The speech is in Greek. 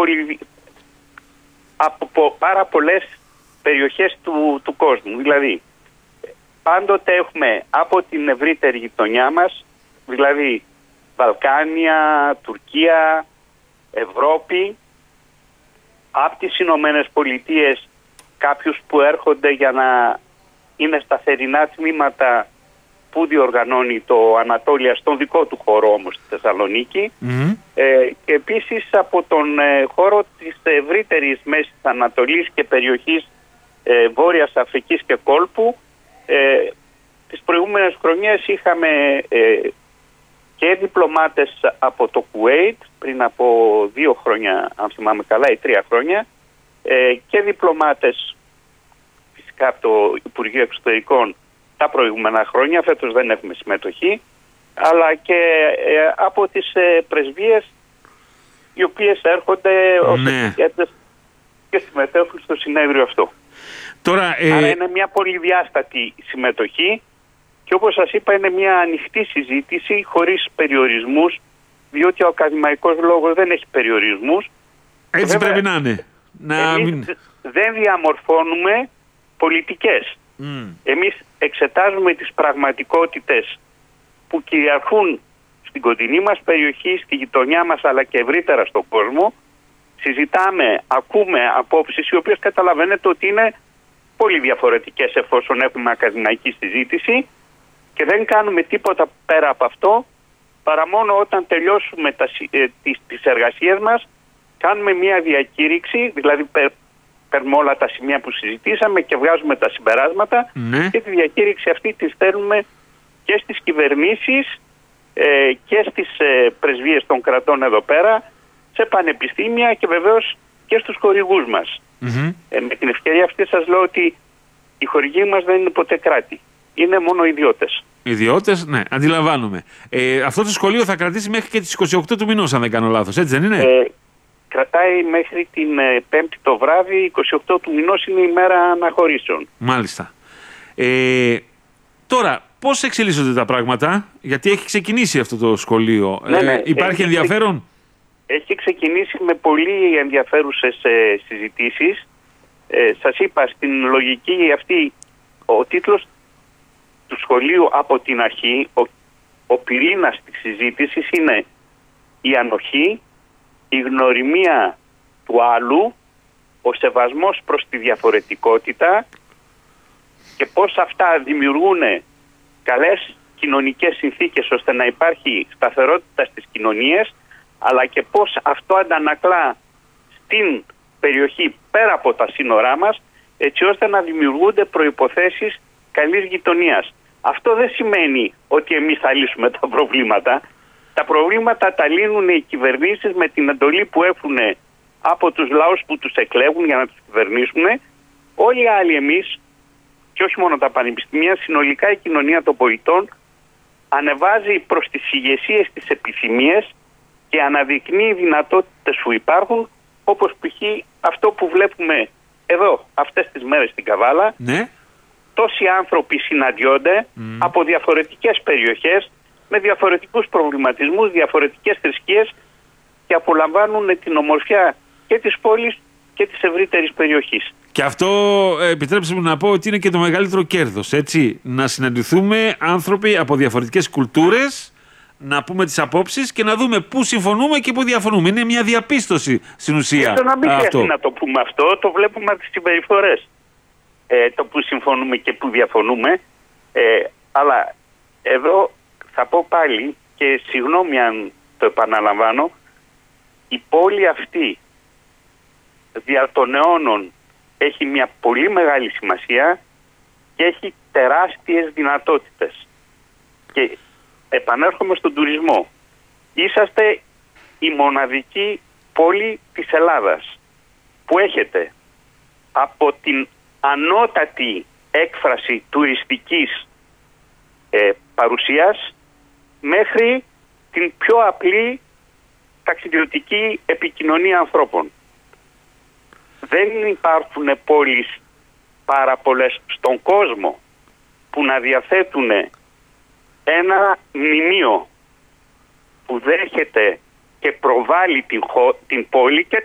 από πάρα πολλές περιοχές του κόσμου. Δηλαδή, πάντοτε έχουμε από την ευρύτερη γειτονιά μας, δηλαδή Βαλκάνια, Τουρκία, Ευρώπη, από τις Ηνωμένες Πολιτείες κάποιους που έρχονται για να είναι στα θερινά τμήματα που διοργανώνει το Ανατόλια, στον δικό του χώρο όμως στη Θεσσαλονίκη. Και επίσης από τον χώρο της ευρύτερης Μέσης Ανατολής και περιοχής Βόρειας Αφρικής και κόλπου. Τις προηγούμενες χρονιές είχαμε και διπλωμάτες από το Κουέιτ πριν από 2 χρόνια, αν θυμάμαι καλά, ή 3 χρόνια, και διπλωμάτες φυσικά από το Υπουργείο Εξωτερικών τα προηγούμενα χρόνια. Φέτος δεν έχουμε συμμετοχή, αλλά και από τις πρεσβείες οι οποίες έρχονται ως επισκέπτες και συμμετέχουν στο συνέδριο αυτό. Τώρα, άρα είναι μια πολυδιάστατη συμμετοχή και όπως σας είπα είναι μια ανοιχτή συζήτηση χωρίς περιορισμούς, διότι ο ακαδημαϊκός λόγος δεν έχει περιορισμούς. Έτσι βέβαια, πρέπει να είναι. Εμείς δεν διαμορφώνουμε πολιτικές. Εμείς εξετάζουμε τις πραγματικότητες που κυριαρχούν στην κοντινή μας περιοχή, στη γειτονιά μας, αλλά και ευρύτερα στον κόσμο. Συζητάμε, ακούμε απόψεις οι οποίες καταλαβαίνετε ότι είναι πολύ διαφορετικές εφόσον έχουμε ακαδημαϊκή συζήτηση, και δεν κάνουμε τίποτα πέρα από αυτό, παρά μόνο όταν τελειώσουμε τις εργασίες μας κάνουμε μια διακήρυξη, δηλαδή παίρνουμε όλα τα σημεία που συζητήσαμε και βγάζουμε τα συμπεράσματα, και τη διακήρυξη αυτή τη στέλνουμε και στις κυβερνήσεις και στις πρεσβείες των κρατών εδώ πέρα, σε πανεπιστήμια και βεβαίως και στους χορηγούς μας. Με την ευκαιρία αυτή σας λέω ότι οι χορηγοί μας δεν είναι ποτέ κράτη. Είναι μόνο ιδιώτες. Ιδιώτες, ναι, αντιλαμβάνομαι. Αυτό το σχολείο θα κρατήσει μέχρι και τις 28 του μηνός, αν δεν κάνω λάθος, έτσι δεν είναι? Κρατάει μέχρι την Πέμπτη το βράδυ, 28 του μηνός είναι η μέρα αναχωρήσεων. Μάλιστα. Τώρα, πώς εξελίσσονται τα πράγματα, γιατί έχει ξεκινήσει αυτό το σχολείο. Υπάρχει ενδιαφέρον? Έχει ξεκινήσει με πολύ ενδιαφέρουσες συζητήσεις. Σας είπα, στην λογική αυτή, ο τίτλος του σχολείου από την αρχή, ο πυρήνας της συζήτησης είναι η ανοχή, η γνωριμία του άλλου, ο σεβασμός προς τη διαφορετικότητα και πώς αυτά δημιουργούν καλές κοινωνικές συνθήκες ώστε να υπάρχει σταθερότητα στις κοινωνίες, αλλά και πώς αυτό αντανακλά στην περιοχή πέρα από τα σύνορά μας, έτσι ώστε να δημιουργούνται προϋποθέσεις καλής γειτονίας. Αυτό δεν σημαίνει ότι εμείς θα λύσουμε τα προβλήματα. Τα προβλήματα τα λύνουν οι κυβερνήσεις με την εντολή που έχουν από τους λαούς που τους εκλέγουν για να τους κυβερνήσουν. Όλοι οι άλλοι εμείς, και όχι μόνο τα πανεπιστήμια, συνολικά η κοινωνία των πολιτών ανεβάζει προς τις ηγεσίες τις επιθυμίες και αναδεικνύει δυνατότητες που υπάρχουν, όπως π.χ. αυτό που βλέπουμε εδώ αυτές τις μέρες στην Καβάλα. Τόσοι άνθρωποι συναντιόνται από διαφορετικές περιοχές, με διαφορετικούς προβληματισμούς, διαφορετικές θρησκείες, και απολαμβάνουν την ομορφιά και της πόλης και της ευρύτερης περιοχής. Και αυτό, επιτρέψτε μου να πω, ότι είναι και το μεγαλύτερο κέρδος, έτσι. Να συναντηθούμε άνθρωποι από διαφορετικές κουλτούρες, να πούμε τις απόψεις και να δούμε πού συμφωνούμε και πού διαφωνούμε. Είναι μια διαπίστωση στην ουσία. Να μην χρειάζεται να το πούμε αυτό, το βλέπουμε από τις συμπεριφορές. Το που συμφωνούμε και που διαφωνούμε. Αλλά εδώ θα πω πάλι, και συγγνώμη αν το επαναλαμβάνω, η πόλη αυτή δια των αιώνων έχει μια πολύ μεγάλη σημασία και έχει τεράστιες δυνατότητες. Και επανέρχομαι στον τουρισμό. Είσαστε η μοναδική πόλη της Ελλάδας που έχετε από την ανώτατη έκφραση τουριστικής παρουσίας μέχρι την πιο απλή ταξιδιωτική επικοινωνία ανθρώπων. Δεν υπάρχουν πόλεις πάρα πολλές στον κόσμο που να διαθέτουν ένα μνημείο που δέχεται και προβάλλει την πόλη και